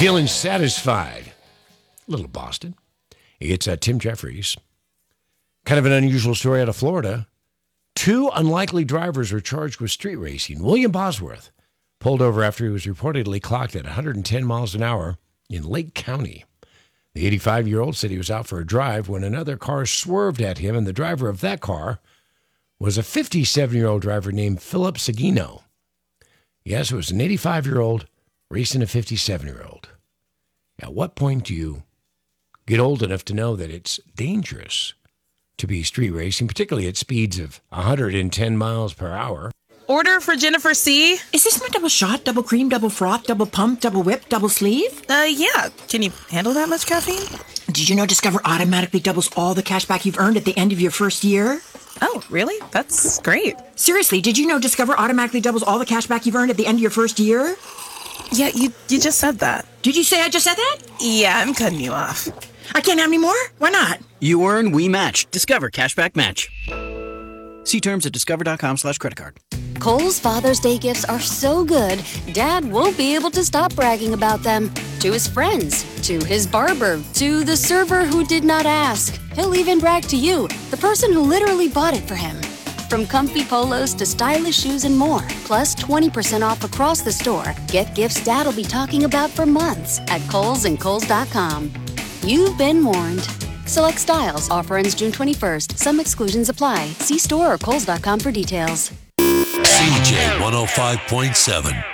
Feeling satisfied. Little Boston. It's Tim Jeffries. Kind of an unusual story out of Florida. Two unlikely drivers were charged with street racing. William Bosworth pulled over after he was reportedly clocked at 110 miles an hour in Lake County. The 85-year-old said he was out for a drive when another car swerved at him, and the driver of that car was a 57-year-old driver named Philip Seguino. Yes, it was an 85-year-old racing a 57-year-old. At what point do you get old enough to know that it's dangerous to be street racing, particularly at speeds of 110 miles per hour? Order for Jennifer C. Is this my double shot, double cream, double froth, double pump, double whip, double sleeve? Yeah. Can you handle that much caffeine? Did you know Discover automatically doubles all the cash back you've earned at the end of your first year? Oh, really? That's great. Seriously, did you know Discover automatically doubles all the cash back you've earned at the end of your first year? Yeah, you just said that. Did you say I just said that? Yeah, I'm cutting you off. I can't have any more? Why not? You earn, we match. Discover Cashback Match. See terms at discover.com/creditcard. Kohl's Father's Day gifts are so good, Dad won't be able to stop bragging about them. To his friends, to his barber, to the server who did not ask. He'll even brag to you, the person who literally bought it for him. From comfy polos to stylish shoes and more, plus 20% off across the store. Get gifts Dad'll be talking about for months at Kohl's and Kohl's.com. You've been warned. Select styles. Offer ends June 21st. Some exclusions apply. See store or Kohl's.com for details. CJ 105.7.